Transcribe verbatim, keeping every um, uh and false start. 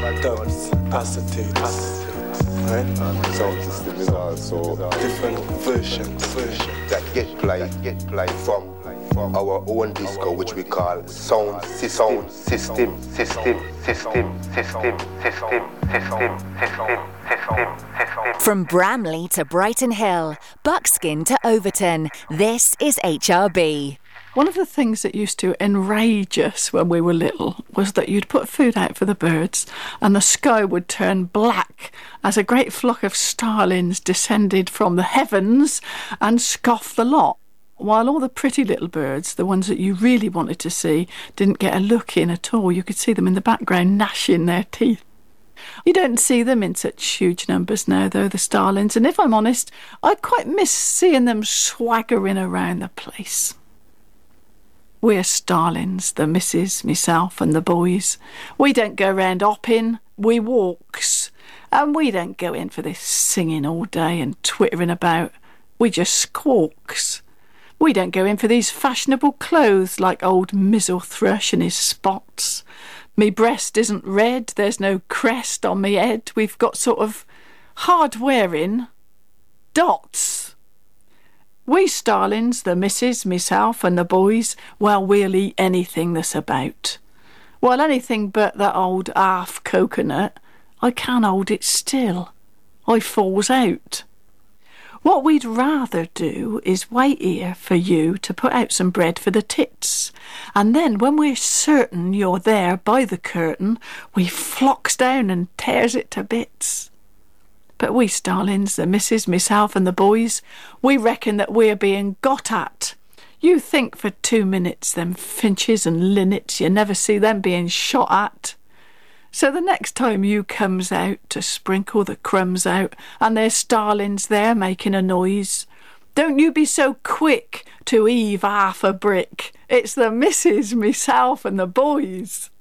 dubs, acetates, right? Sound system is also Different versions, versions. that get played, get played from from our own disco, which we call sound system, system, system, system, system, system, system, system, system. From Bramley to Brighton Hill, Buckskin to Overton, this is H R B. One of the things that used to enrage us when we were little was that you'd put food out for the birds and the sky would turn black as a great flock of starlings descended from the heavens and scoffed the lot, while all the pretty little birds, the ones that you really wanted to see, didn't get a look in at all. You could see them in the background gnashing their teeth. You don't see them in such huge numbers now, though, the starlings, and if I'm honest, I quite miss seeing them swaggering around the place. We're starlings, the missus, myself and the boys. We don't go round hopping, we walks. And we don't go in for this singing all day and twittering about. We just squawks. We don't go in for these fashionable clothes like old Mizzle Thrush and his spots. Me breast isn't red, there's no crest on me head. We've got sort of hard-wearing dots. We starlings, the missus, myself and the boys, well, we'll eat anything that's about. Well, anything but that old half coconut, I can't hold it still. I falls out. What we'd rather do is wait here for you to put out some bread for the tits, and then when we're certain you're there by the curtain, we flocks down and tears it to bits. But we starlings, the missus, myself and the boys, we reckon that we're being got at. You think for two minutes them finches and linnets, you never see them being shot at. So the next time you comes out to sprinkle the crumbs out and there's starlings there making a noise, don't you be so quick to heave half a brick. It's the missus, myself and the boys.